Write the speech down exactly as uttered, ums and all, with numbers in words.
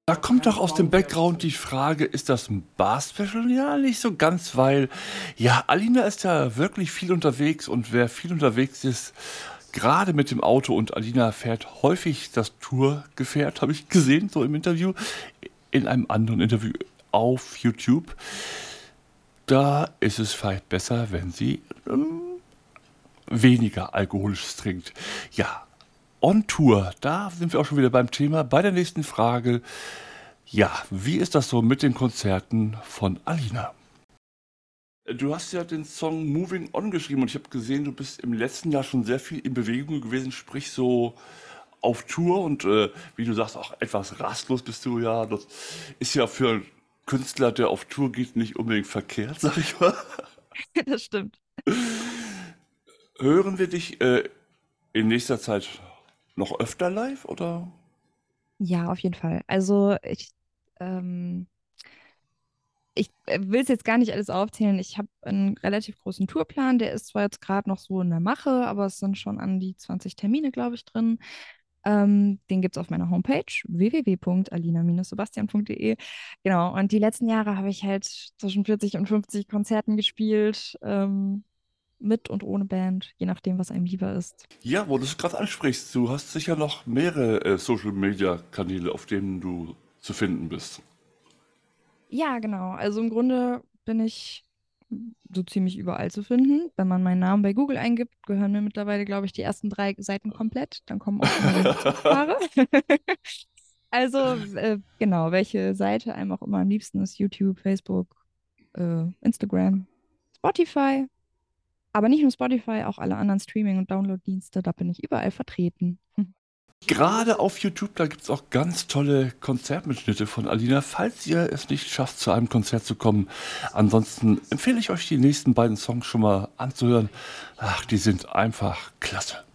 Da kommt doch aus dem Background die Frage, ist das ein Bar-Special? Ja, nicht so ganz, weil ja, Alina ist ja wirklich viel unterwegs und wer viel unterwegs ist, gerade mit dem Auto und Alina fährt häufig das Tourgefährt, habe ich gesehen, so im Interview, in einem anderen Interview auf YouTube. Da ist es vielleicht besser, wenn sie ähm, weniger Alkoholisches trinkt. Ja, on Tour, da sind wir auch schon wieder beim Thema. Bei der nächsten Frage, ja, wie ist das so mit den Konzerten von Alina? Du hast ja den Song Moving On geschrieben und ich habe gesehen, du bist im letzten Jahr schon sehr viel in Bewegung gewesen, sprich so auf Tour und äh, wie du sagst, auch etwas rastlos bist du ja. Das ist ja für einen Künstler, der auf Tour geht, nicht unbedingt verkehrt, sag ich mal. Das stimmt. Hören wir dich äh, in nächster Zeit noch öfter live oder? Ja, auf jeden Fall. Also ich, ähm, ich will es jetzt gar nicht alles aufzählen. Ich habe einen relativ großen Tourplan. Der ist zwar jetzt gerade noch so in der Mache, aber es sind schon an die zwanzig Termine, glaube ich, drin. Ähm, den gibt es auf meiner Homepage w w w punkt alina sebastian punkt d e. Genau, und die letzten Jahre habe ich halt zwischen vierzig und fünfzig Konzerten gespielt, ähm, mit und ohne Band, je nachdem, was einem lieber ist. Ja, wo du es gerade ansprichst, du hast sicher noch mehrere äh, Social-Media-Kanäle, auf denen du zu finden bist. Ja, genau. Also im Grunde bin ich so ziemlich überall zu finden. Wenn man meinen Namen bei Google eingibt, gehören mir mittlerweile, glaube ich, die ersten drei Seiten komplett. Dann kommen auch immer die Suchpaare. Also, äh, genau, welche Seite einem auch immer am liebsten ist: YouTube, Facebook, äh, Instagram, Spotify. Aber nicht nur Spotify, auch alle anderen Streaming- und Download-Dienste, da bin ich überall vertreten. Hm. Gerade auf YouTube, da gibt es auch ganz tolle Konzertmitschnitte von Alina, falls ihr es nicht schafft, zu einem Konzert zu kommen. Ansonsten empfehle ich euch, die nächsten beiden Songs schon mal anzuhören. Ach, die sind einfach klasse.